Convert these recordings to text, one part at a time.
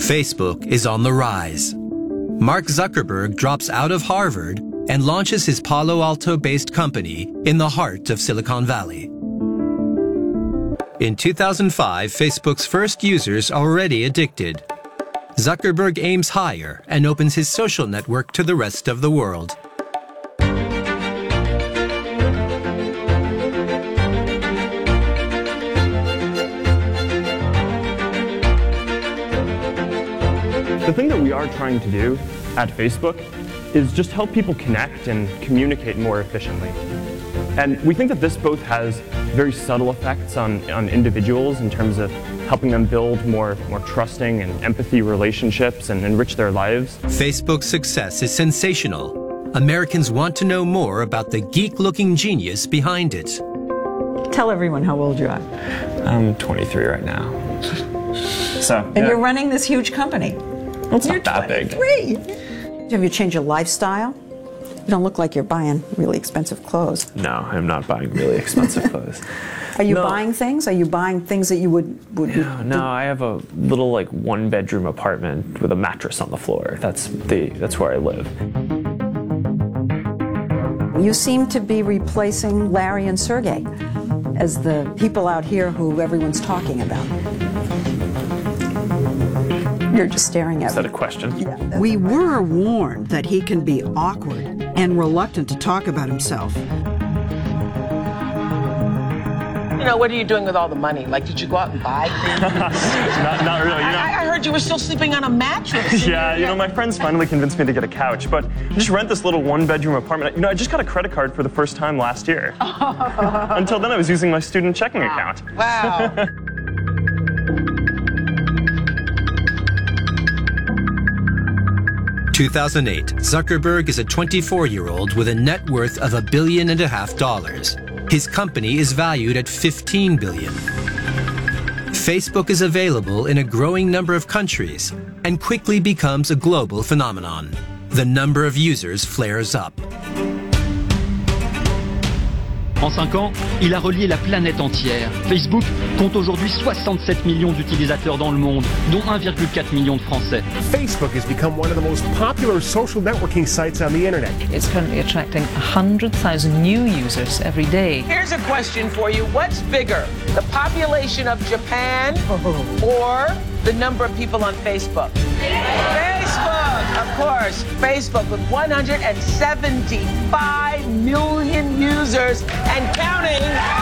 Facebook is on the rise. Mark Zuckerberg drops out of Harvard and launches his Palo Alto-based company in the heart of Silicon Valley. In 2005, Facebook's first users are already addicted. Zuckerberg aims higher and opens his social network to the rest of the world. The thing that we are trying to do at Facebook is just help people connect and communicate more efficiently. And we think that this both has very subtle effects on individuals in terms of helping them build more trusting and empathy relationships and enrich their lives. Facebook's success is sensational. Americans want to know more about the geek-looking genius behind it. Tell everyone how old you are. I'm 23 right now. And you're running this huge company. It's not that big. Have you changed your lifestyle? You don't look like you're buying really expensive clothes. No, I'm not buying really expensive clothes. Are you buying things? Are you buying things that you would No, I have a little one-bedroom apartment with a mattress on the floor. That's where I live. You seem to be replacing Larry and Sergey as the people out here who everyone's talking about. You're just staring at me. Is that a question? Yeah. We were warned that he can be awkward and reluctant to talk about himself. You know, what are you doing with all the money? Like, did you go out and buy things? not really. I heard you were still sleeping on a mattress. Yeah, my friends finally convinced me to get a couch, but just rent this little one-bedroom apartment. I just got a credit card for the first time last year. Until then, I was using my student checking account. Wow. 2008, Zuckerberg is a 24-year-old with a net worth of $1.5 billion. His company is valued at $15 billion. Facebook is available in a growing number of countries and quickly becomes a global phenomenon. The number of users flares up. En 5 ans, il a relié la planète entière. Facebook compte aujourd'hui 67 millions d'utilisateurs dans le monde, dont 1,4 million de Français. Facebook has become one of the most popular social networking sites on the internet. It's currently attracting 100,000 new users every day. Here's a question for you. What's bigger, the population of Japan or the number of people on Facebook? Facebook, of course. Facebook with 175 million users and counting.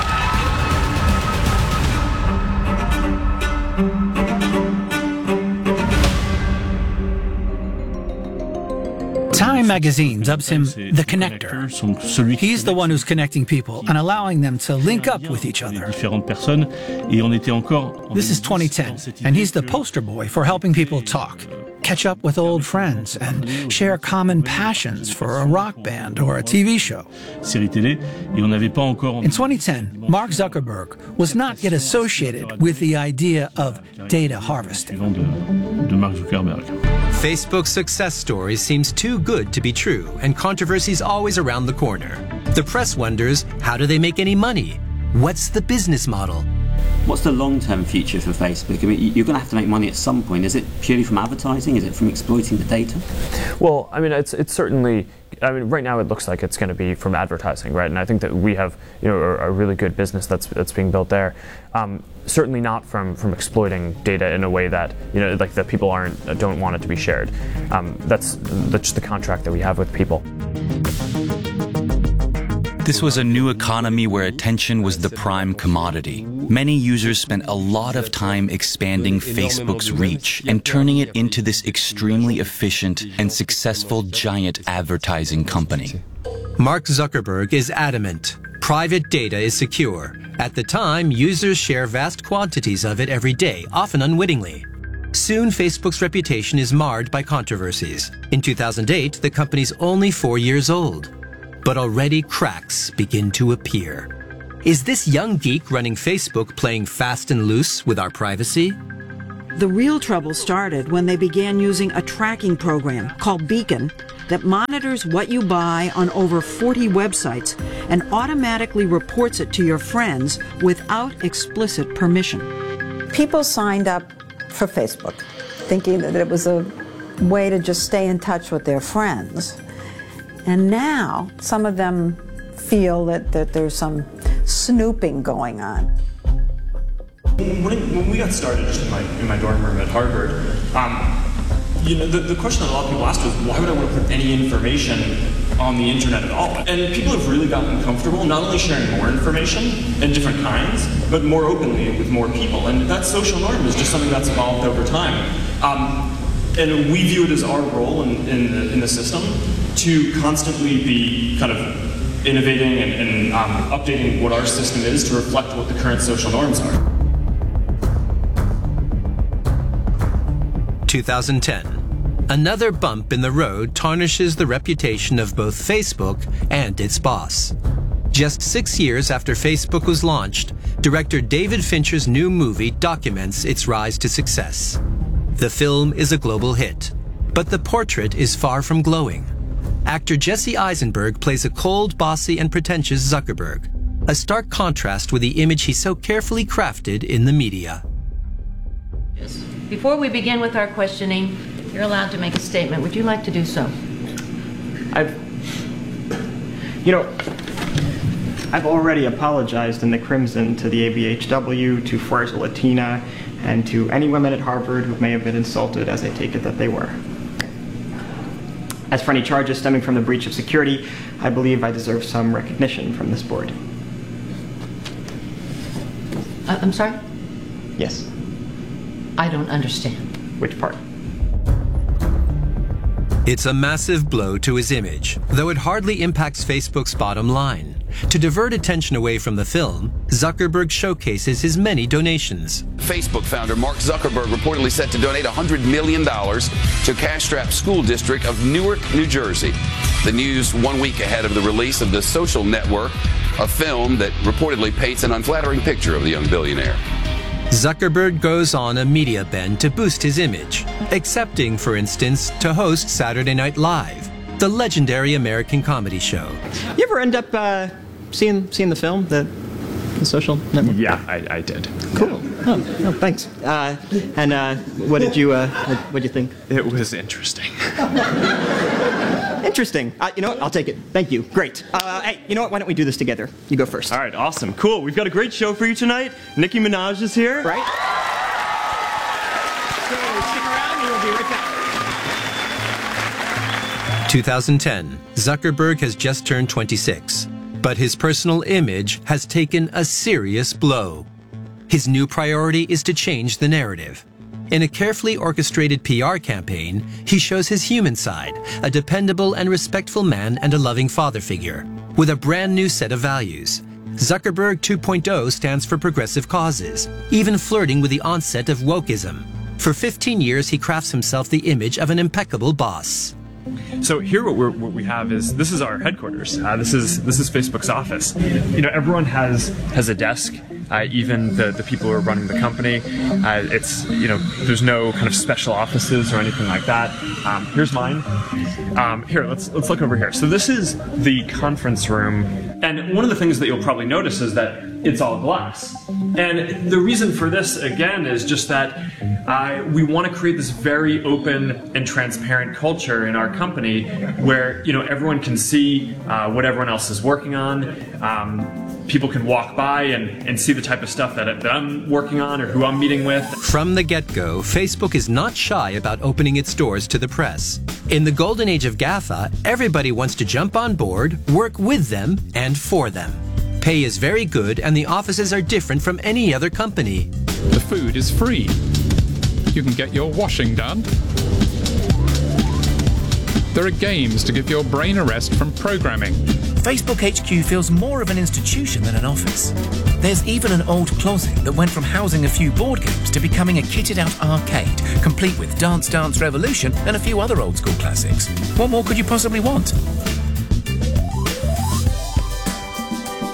Time magazine dubs him the connector. He's the one who's connecting people and allowing them to link up with each other. This is 2010, and he's the poster boy for helping people talk, catch up with old friends, and share common passions for a rock band or a TV show. In 2010, Mark Zuckerberg was not yet associated with the idea of data harvesting. Facebook's success story seems too good to be true, and controversy's always around the corner. The press wonders, how do they make any money? What's the business model? What's the long-term future for Facebook? I mean, you're going to have to make money at some point. Is it purely from advertising? Is it from exploiting the data? Well, I mean, it's certainly. I mean, right now it looks like it's going to be from advertising, right? And I think that we have, a really good business that's being built there. Certainly not from exploiting data in a way that like that people don't want it to be shared. That's just the contract that we have with people. This was a new economy where attention was the prime commodity. Many users spent a lot of time expanding Facebook's reach and turning it into this extremely efficient and successful giant advertising company. Mark Zuckerberg is adamant. Private data is secure. At the time, users share vast quantities of it every day, often unwittingly. Soon, Facebook's reputation is marred by controversies. In 2008, the company's only 4 years old. But already cracks begin to appear. Is this young geek running Facebook playing fast and loose with our privacy? The real trouble started when they began using a tracking program called Beacon that monitors what you buy on over 40 websites and automatically reports it to your friends without explicit permission. People signed up for Facebook thinking that it was a way to just stay in touch with their friends. And now some of them feel that there's some snooping going on. When we got started just in my dorm room at Harvard, the question that a lot of people asked was, why would I want to put any information on the internet at all? And people have really gotten comfortable not only sharing more information in different kinds, but more openly with more people. And that social norm is just something that's evolved over time. And we view it as our role in the system to constantly be kind of innovating and updating what our system is to reflect what the current social norms are. 2010. Another bump in the road tarnishes the reputation of both Facebook and its boss. Just 6 years after Facebook was launched, director David Fincher's new movie documents its rise to success. The film is a global hit, but the portrait is far from glowing. Actor Jesse Eisenberg plays a cold, bossy, and pretentious Zuckerberg, a stark contrast with the image he so carefully crafted in the media. Before we begin with our questioning, you're allowed to make a statement. Would you like to do so? I've already apologized in the Crimson to the ABHW, to Fuerza Latina, and to any women at Harvard who may have been insulted, as I take it that they were. As for any charges stemming from the breach of security, I believe I deserve some recognition from this board. I'm sorry? Yes. I don't understand. Which part? It's a massive blow to his image, though it hardly impacts Facebook's bottom line. To divert attention away from the film, Zuckerberg showcases his many donations. Facebook founder Mark Zuckerberg reportedly set to donate $100 million to cash-strapped school district of Newark, New Jersey. The news 1 week ahead of the release of The Social Network, a film that reportedly paints an unflattering picture of the young billionaire. Zuckerberg goes on a media bend to boost his image, accepting, for instance, to host Saturday Night Live, the legendary American comedy show. You ever end up seeing the film, The Social Network? Yeah, I did. Cool. Oh, thanks. And what did you think? It was interesting. Interesting. You know what? I'll take it. Thank you. Great. Hey, you know what? Why don't we do this together? You go first. All right, awesome. Cool. We've got a great show for you tonight. Nicki Minaj is here. Right? So stick around and we'll be right back. 2010. Zuckerberg has just turned 26, but his personal image has taken a serious blow. His new priority is to change the narrative. In a carefully orchestrated PR campaign, he shows his human side, a dependable and respectful man and a loving father figure, with a brand new set of values. Zuckerberg 2.0 stands for progressive causes, even flirting with the onset of wokeism. For 15 years, he crafts himself the image of an impeccable boss. So here what we have is, this is our headquarters. This is Facebook's office. You know, everyone has a desk. Even the people who are running the company. It's, you know, there's no kind of special offices or anything like that. Here's mine. Here, let's look over here. So this is the conference room. And one of the things that you'll probably notice is that it's all glass. And the reason for this, again, is just that we want to create this very open and transparent culture in our company where, you know, everyone can see what everyone else is working on. People can walk by and see the type of stuff that I'm working on or who I'm meeting with. From the get-go, Facebook is not shy about opening its doors to the press. In the golden age of GAFA, everybody wants to jump on board, work with them, and for them. Pay is very good, and the offices are different from any other company. The food is free. You can get your washing done. There are games to give your brain a rest from programming. Facebook HQ feels more of an institution than an office. There's even an old closet that went from housing a few board games to becoming a kitted-out arcade, complete with Dance Dance Revolution and a few other old-school classics. What more could you possibly want? When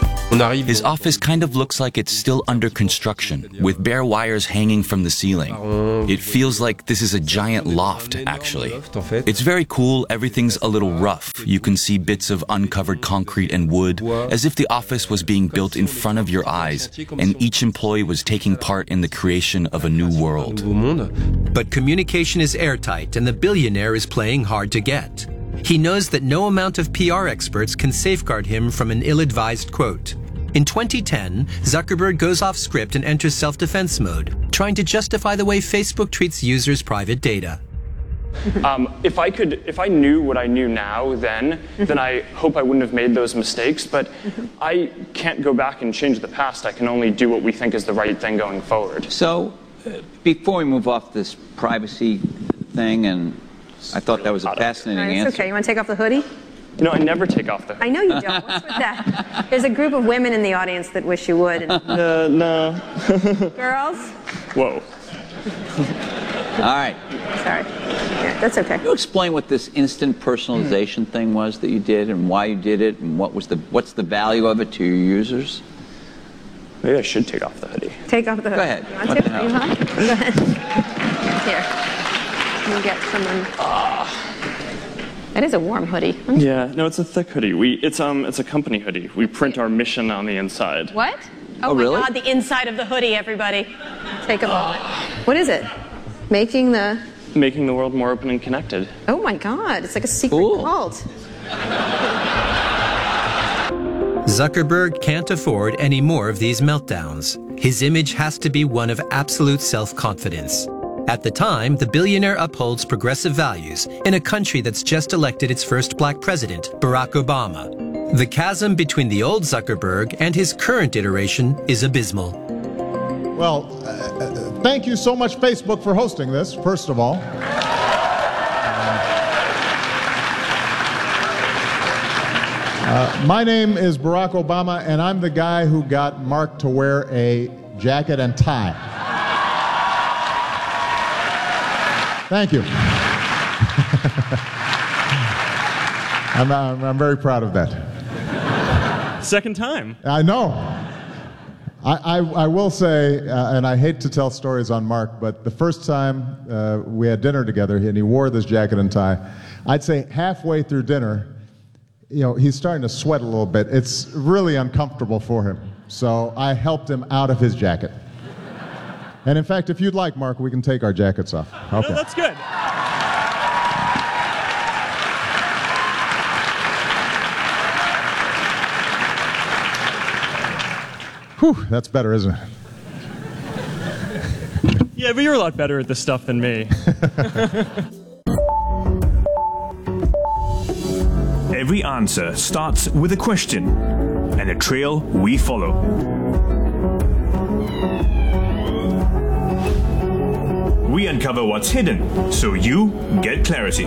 His office kind of looks like it's still under construction, with bare wires hanging from the ceiling. It feels like this is a giant loft, actually. It's very cool, everything's a little rough. You can see bits of uncovered concrete and wood, as if the office was being built in front of your eyes, and each employee was taking part in the creation of a new world. But communication is airtight, and the billionaire is playing hard to get. He knows that no amount of PR experts can safeguard him from an ill-advised quote. In 2010, Zuckerberg goes off script and enters self-defense mode, trying to justify the way Facebook treats users' private data. If I knew what I knew now then I hope I wouldn't have made those mistakes, but I can't go back and change the past. I can only do what we think is the right thing going forward. So, before we move off this privacy thing, and I thought that was a fascinating answer. It's okay. You want to take off the hoodie? No, I never take off the hoodie. I know you don't. What's with that? There's a group of women in the audience that wish you would. No. Girls? Whoa. All right. Sorry. Yeah, that's okay. Can you explain what this instant personalization thing was that you did, and why you did it, and what's the value of it to your users? Maybe I should take off the hoodie. Take off the hoodie. Go ahead. You want to? Are you hot? Go ahead. Here. Can you get someone? That is a warm hoodie. Yeah, no, it's a thick hoodie. It's a company hoodie. We print our mission on the inside. What? Oh, really? My God, the inside of the hoodie, everybody. Take a moment. What is it? Making the world more open and connected. Oh my God, it's like a secret cult. Zuckerberg can't afford any more of these meltdowns. His image has to be one of absolute self-confidence. At the time, the billionaire upholds progressive values in a country that's just elected its first black president, Barack Obama. The chasm between the old Zuckerberg and his current iteration is abysmal. Well, thank you so much, Facebook, for hosting this, first of all. My name is Barack Obama, and I'm the guy who got Mark to wear a jacket and tie. Thank you. I'm very proud of that. Second time. I know. I will say, and I hate to tell stories on Mark, but the first time we had dinner together and he wore this jacket and tie, I'd say halfway through dinner, he's starting to sweat a little bit. It's really uncomfortable for him. So I helped him out of his jacket. And in fact, if you'd like, Mark, we can take our jackets off. Okay. No, that's good. Whew, that's better, isn't it? Yeah, but you're a lot better at this stuff than me. Every answer starts with a question, and a trail we follow. We uncover what's hidden, so you get clarity.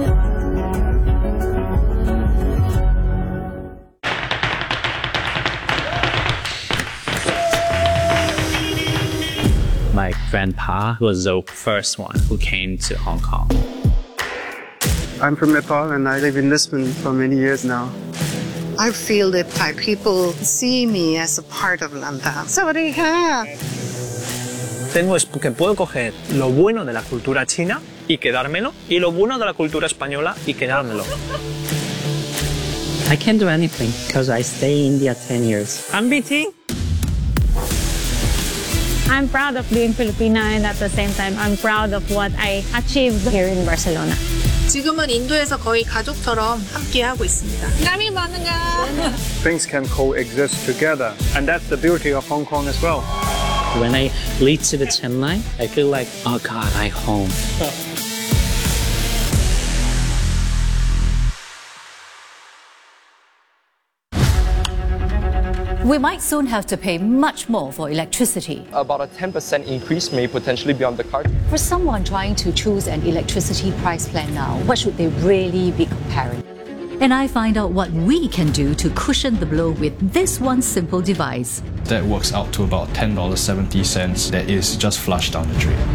My grandpa was the first one who came to Hong Kong. I'm from Nepal and I live in Lisbon for many years now. I feel that Thai people see me as a part of Lantau. Sawadee-ka! Tengo que puedo coger lo bueno de la cultura china y quedármelo, y lo bueno de la cultura española y quedármelo. I can't do anything because I stay in India 10 years. I'm BT. I'm proud of being Filipina, and at the same time, I'm proud of what I achieved here in Barcelona. 지금은 인도에서 거의 가족처럼 함께하고 있습니다. Things can coexist together, and that's the beauty of Hong Kong as well. When I lead to the Chennai, I feel like, oh God, I'm home. We might soon have to pay much more for electricity. About a 10% increase may potentially be on the card. For someone trying to choose an electricity price plan now, what should they really be comparing? And I find out what we can do to cushion the blow with this one simple device. That works out to about $10.70 that is just flushed down the drain.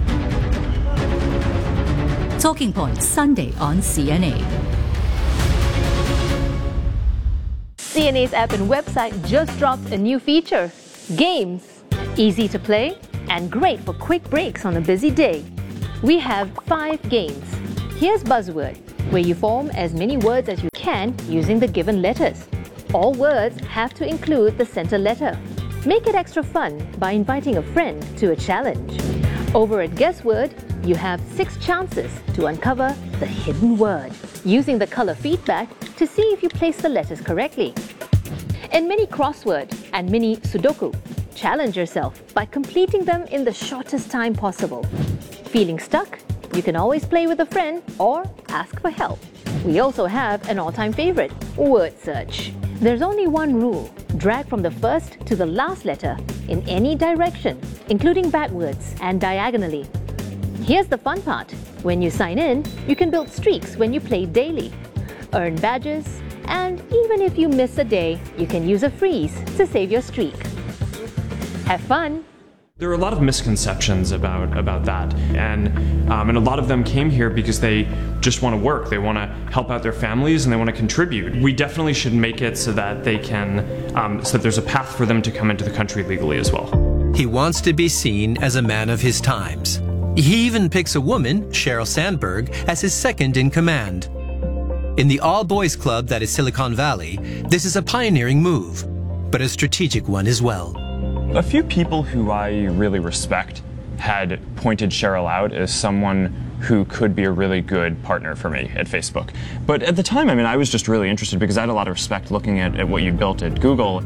Talking Point, Sunday on CNA. CNA's app and website just dropped a new feature, Games. Easy to play and great for quick breaks on a busy day. We have 5 games. Here's Buzzword, where you form as many words as you can using the given letters. All words have to include the center letter. Make it extra fun by inviting a friend to a challenge. Over at Guessword, you have 6 chances to uncover the hidden word, using the color feedback to see if you place the letters correctly. In Mini Crossword and Mini Sudoku, challenge yourself by completing them in the shortest time possible. Feeling stuck? You can always play with a friend or ask for help. We also have an all-time favorite, Word Search. There's only one rule. Drag from the first to the last letter in any direction, including backwards and diagonally. Here's the fun part. When you sign in, you can build streaks when you play daily, earn badges, and even if you miss a day, you can use a freeze to save your streak. Have fun! There are a lot of misconceptions about that, and a lot of them came here because they just want to work, they want to help out their families, and they want to contribute. We definitely should make it so that they can, so that there's a path for them to come into the country legally as well. He wants to be seen as a man of his times. He even picks a woman, Sheryl Sandberg, as his second in command. In the all-boys club that is Silicon Valley, this is a pioneering move, but a strategic one as well. A few people who I really respect had pointed Sheryl out as someone who could be a really good partner for me at Facebook. But at the time, I was just really interested because I had a lot of respect looking at what you built at Google.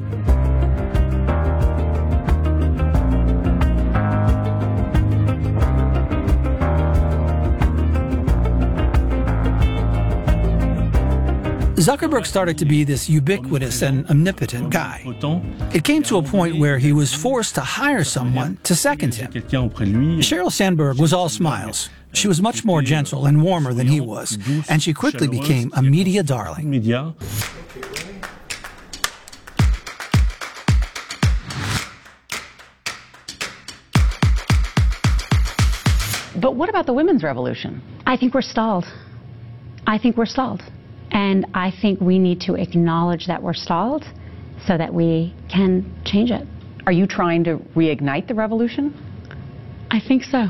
Zuckerberg started to be this ubiquitous and omnipotent guy. It came to a point where he was forced to hire someone to second him. Sheryl Sandberg was all smiles. She was much more gentle and warmer than he was, and she quickly became a media darling. But what about the women's revolution? I think we're stalled. And I think we need to acknowledge that we're stalled so that we can change it. Are you trying to reignite the revolution? I think so.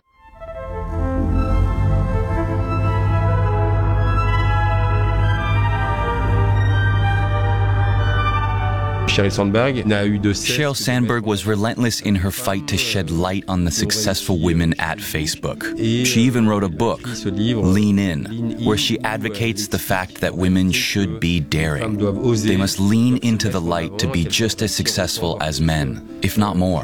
Sheryl Sandberg was relentless in her fight to shed light on the successful women at Facebook. She even wrote a book, Lean In, where she advocates the fact that women should be daring. They must lean into the light to be just as successful as men, if not more.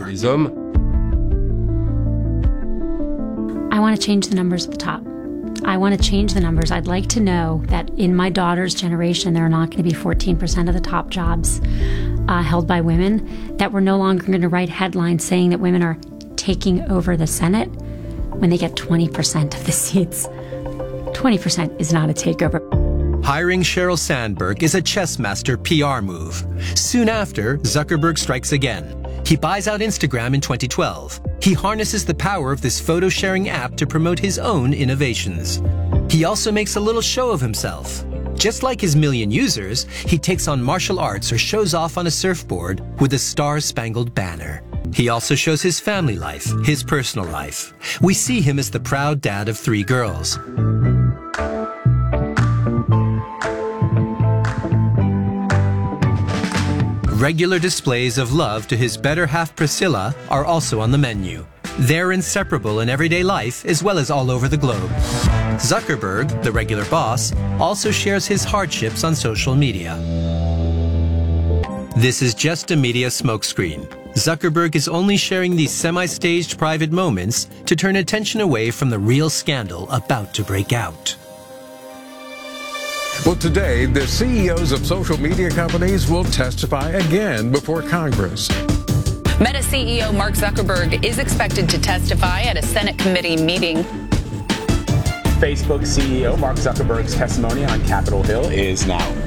I want to change the numbers at the top. I want to change the numbers. I'd like to know that in my daughter's generation, there are not going to be 14% of the top jobs held by women, that we're no longer going to write headlines saying that women are taking over the Senate when they get 20% of the seats. 20% is not a takeover. Hiring Sheryl Sandberg is a chess master PR move. Soon after, Zuckerberg strikes again. He buys out Instagram in 2012. He harnesses the power of this photo-sharing app to promote his own innovations. He also makes a little show of himself. Just like his million users, he takes on martial arts or shows off on a surfboard with a star-spangled banner. He also shows his family life, his personal life. We see him as the proud dad of 3 girls. Regular displays of love to his better half Priscilla are also on the menu. They're inseparable in everyday life as well as all over the globe. Zuckerberg, the regular boss, also shares his hardships on social media. This is just a media smokescreen. Zuckerberg is only sharing these semi-staged private moments to turn attention away from the real scandal about to break out. Well, today, the CEOs of social media companies will testify again before Congress. Meta CEO Mark Zuckerberg is expected to testify at a Senate committee meeting. Facebook CEO Mark Zuckerberg's testimony on Capitol Hill is now